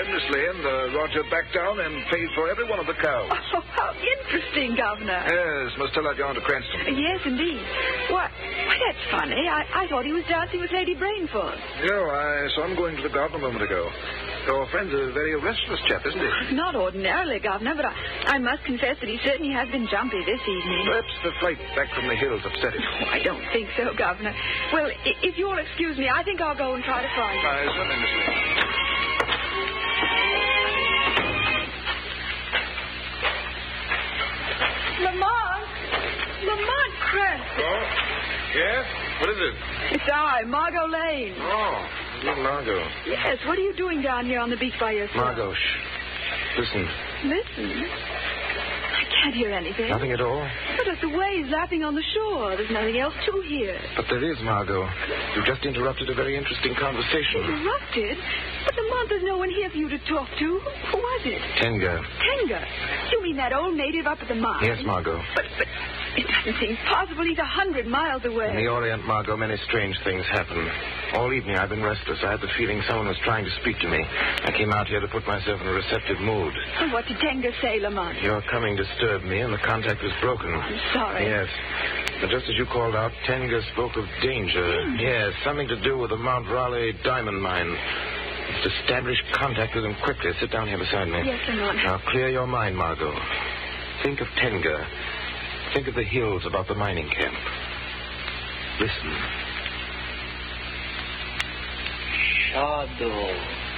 Miss Lane. Roger backed down and paid for every one of the cows. Oh, how interesting, Governor. Yes, must tell that yarn to Cranston. Yes, indeed. Why, that's funny. I thought he was dancing with Lady Brainford. No, I saw him going to the garden a moment ago. Your friend's a very restless chap, isn't he? Not ordinarily, Governor, but I must confess that he certainly has been jumpy this evening. Perhaps the flight back from the hills upset him. Oh, I don't think so, Governor. Well, if you'll excuse me, I think I'll go and try to find him. Certainly, Miss Lane. Lamont Cranston. Oh? Yes? What is it? It's I, Margot Lane. Oh, little Margot. Yes, what are you doing down here on the beach by yourself? Margot, shh. Listen. Listen? I can't hear anything. Nothing at all? But it's the waves lapping on the shore. There's nothing else to hear. But there is, Margot. You just interrupted a very interesting conversation. Interrupted? But Lamont, there's no one here for you to talk to. Who was it? Tenga. Tenga? You mean that old native up at the mine? Yes, Margot. But it doesn't seem possible. He's 100 miles away. In the Orient, Margot, many strange things happen. All evening I've been restless. I had the feeling someone was trying to speak to me. I came out here to put myself in a receptive mood. And what did Tenga say, Lamont? Your coming disturbed me, and the contact was broken. I'm sorry. Yes. But just as you called out, Tenga spoke of danger. Yes, something to do with the Mount Raleigh diamond mine. Let's establish contact with him quickly. Sit down here beside me. Yes, Lamont. Now, clear your mind, Margot. Think of Tenga. Think of the hills about the mining camp. Listen. Shadow.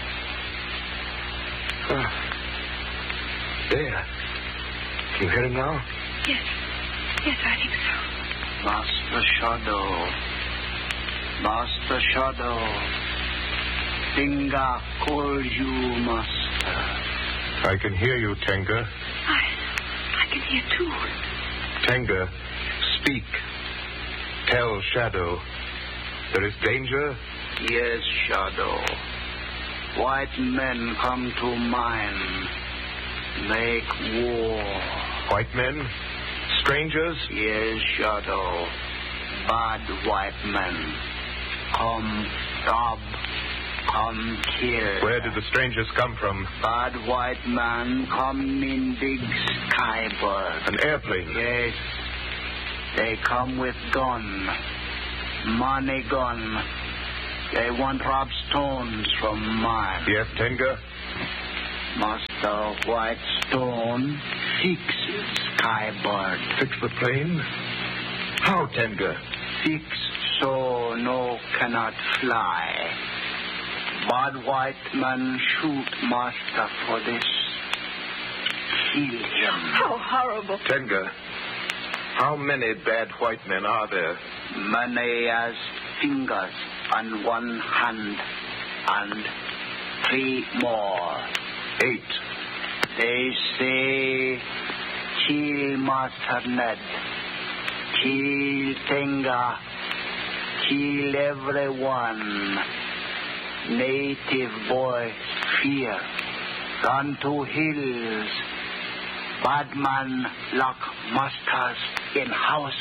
There. Can you hear him now? Yes. Yes, I think so. Master Shadow. Master Shadow. Tenga calls you, Master. I can hear you, Tenga. I can hear too. Tenga, speak. Tell Shadow. There is danger? Yes, Shadow. White men come to mine. Make war. White men? Strangers? Yes, Shadow. Bad white men. Come rob. Come kill. Where did the strangers come from? Bad white man come in big skybird. An airplane? Yes. They come with gun. Money gun. They want rob stones from mine. Yes, Tenga? Master White Stone, fix skybird. Fix the plane? How, Tenga? Fix so no cannot fly. Bad white man shoot master for this. Kill him. How horrible. Tenga, how many bad white men are there? Many as fingers on one hand and 3 more. 8. They say kill Master Ned, kill Tenga, kill everyone. Native boys fear, run to hills. Bad man lock masters in house.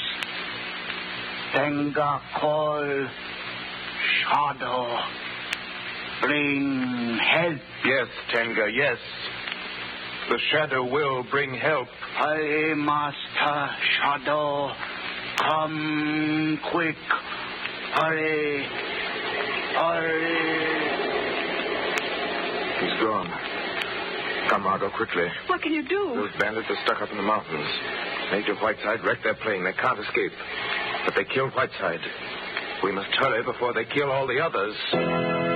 Tenga call Shadow, bring help. Yes, Tenga, yes. The Shadow will bring help. Hey, Master Shadow, come quick. Hurry, hurry. He's gone. Come, Margot, quickly. What can you do? Those bandits are stuck up in the mountains. Major Whiteside wrecked their plane. They can't escape. But they killed Whiteside. We must hurry before they kill all the others.